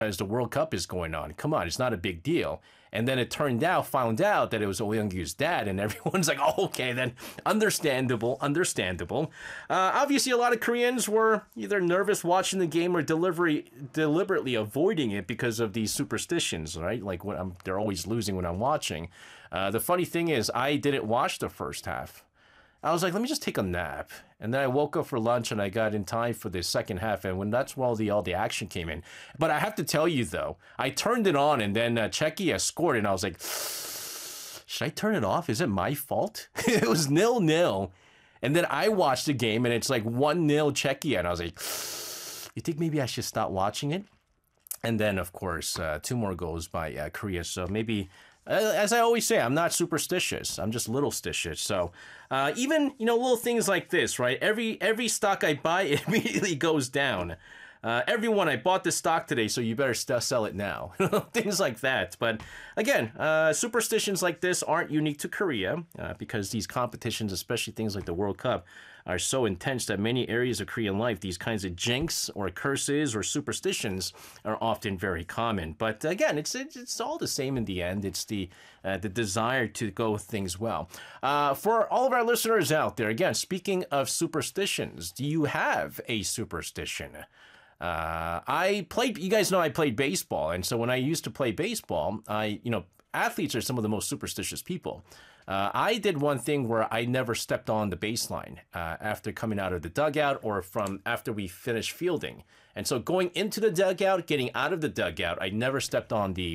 as the World Cup is going on. Come on, it's not a big deal. And then it found out that it was Oh Young-gyu's dad, and everyone's like, oh, okay, then understandable. Obviously, a lot of Koreans were either nervous watching the game or deliberately avoiding it because of these superstitions, right? Like they're always losing when I'm watching. The funny thing is, I didn't watch the first half. I was like, let me just take a nap. And then I woke up for lunch and I got in time for the second half. And that's when all the action came in. But I have to tell you, though, I turned it on and then Czechia scored. And I was like, should I turn it off? Is it my fault? It was 0-0. And then I watched the game and it's like 1-0 Czechia. And I was like, you think maybe I should stop watching it? And then, of course, 2 more goals by Korea. So maybe... as I always say, I'm not superstitious. I'm just little stitious. So even, little things like this, right? Every stock I buy, it immediately goes down. Everyone, I bought this stock today, so you better sell it now. Things like that. But again, superstitions like this aren't unique to Korea because these competitions, especially things like the World Cup, are so intense that many areas of Korean life, these kinds of jinx or curses or superstitions are often very common. But again, it's all the same in the end. It's the desire to go with things well. For all of our listeners out there, again, speaking of superstitions, do you have a superstition? You guys know I played baseball. And so when I used to play baseball, athletes are some of the most superstitious people. I did one thing where I never stepped on the baseline after coming out of the dugout or after we finished fielding. And so going into the dugout, getting out of the dugout, I never stepped on the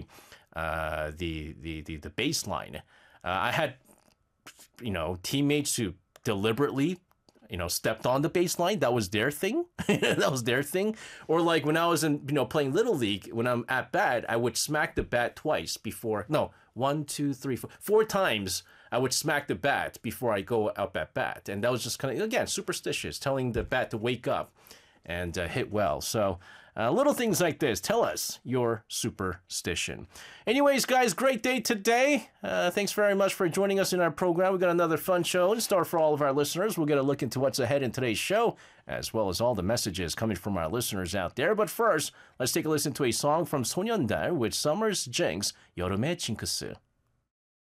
baseline. I had, teammates who deliberately stepped on the baseline. That was their thing. Or like when I was playing Little League, when I'm at bat, I would smack the bat twice before, no, 1, 2, 3, 4, 4 times I would smack the bat before I go up at bat. And that was just kind of, again, superstitious, telling the bat to wake up and hit well. So little things like this. Tell us your superstition. Anyways, guys, great day today. Thanks very much for joining us in our program. We've got another fun show in store for all of our listeners. We'll get a look into what's ahead in today's show, as well as all the messages coming from our listeners out there. But first, let's take a listen to a song from 소년달 with Summer's Jinx, 여름의 징크스.